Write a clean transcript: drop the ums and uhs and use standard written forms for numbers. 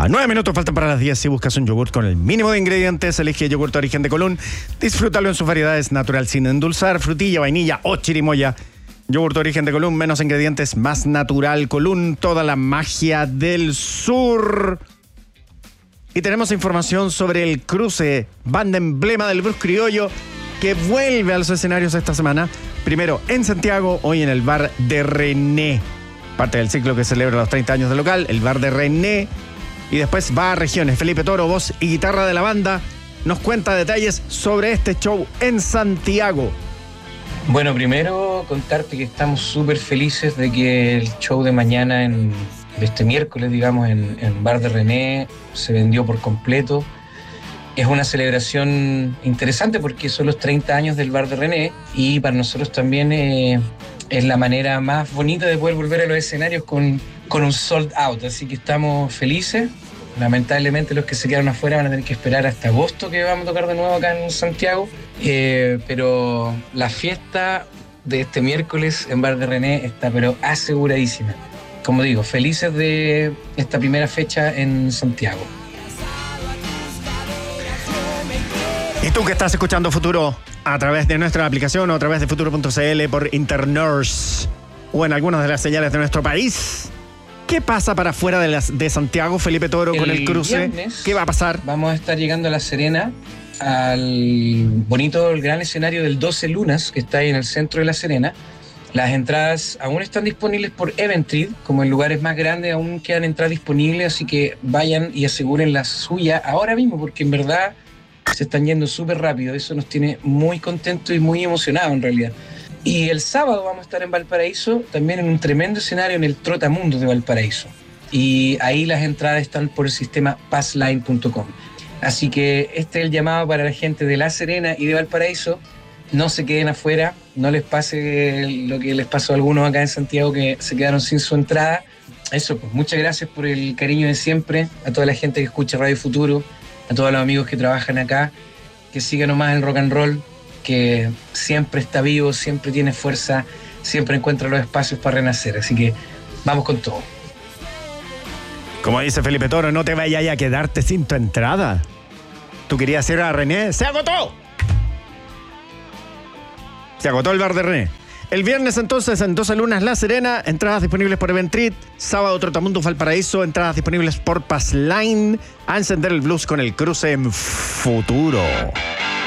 9 minutos faltan para las 10. Si buscas un yogurt con el mínimo de ingredientes, elige yogurt Origen de Colún. Disfrútalo en sus variedades natural sin endulzar, frutilla, vainilla o chirimoya. Yogurt Origen de Colún, menos ingredientes, más natural. Colún, toda la magia del sur. Y tenemos información sobre el cruce, banda emblema del blues criollo, que vuelve a los escenarios esta semana. Primero en Santiago, hoy en el bar de René. Parte del ciclo que celebra los 30 años del local, el bar de René. Y después va a regiones. Felipe Toro, voz y guitarra de la banda, nos cuenta detalles sobre este show en Santiago. Bueno, primero contarte que estamos súper felices de que el show de mañana, de este miércoles, digamos, en Bar de René, se vendió por completo. Es una celebración interesante porque son los 30 años del Bar de René y para nosotros también es la manera más bonita de poder volver a los escenarios con un sold out, así que estamos felices. Lamentablemente los que se quedaron afuera van a tener que esperar hasta agosto que vamos a tocar de nuevo acá en Santiago, pero la fiesta de este miércoles en Bar de René está pero aseguradísima. Como digo, felices de esta primera fecha en Santiago. Y tú que estás escuchando Futuro a través de nuestra aplicación o a través de futuro.cl por Internurse o en algunas de las señales de nuestro país, ¿qué pasa para afuera de Santiago, Felipe Toro, con el cruce? Viernes, ¿Qué va a pasar? Vamos a estar llegando a La Serena, al bonito, el gran escenario del 12 Lunas, que está ahí en el centro de La Serena. Las entradas aún están disponibles por Eventrid, como en lugares más grandes aún quedan entradas disponibles, así que vayan y aseguren la suya ahora mismo, porque en verdad se están yendo súper rápido. Eso nos tiene muy contentos y muy emocionados en realidad. Y el sábado vamos a estar en Valparaíso, también en un tremendo escenario en el Trotamundo de Valparaíso. Y ahí las entradas están por el sistema passline.com. Así que este es el llamado para la gente de La Serena y de Valparaíso. No se queden afuera, no les pase lo que les pasó a algunos acá en Santiago que se quedaron sin su entrada. Eso, pues muchas gracias por el cariño de siempre, a toda la gente que escucha Radio Futuro, a todos los amigos que trabajan acá, que sigan nomás el rock and roll, que siempre está vivo, siempre tiene fuerza, siempre encuentra los espacios para renacer. Así que vamos con todo. Como dice Felipe Toro, no te vayas a quedarte sin tu entrada. ¿Tú querías ir a René? ¡Se agotó! Se agotó el Bar de René. El viernes entonces en 12 Lunas La Serena, entradas disponibles por Eventrid. Sábado Trotamundo Valparaíso, entradas disponibles por Passline. A encender el blues con el cruce en Futuro.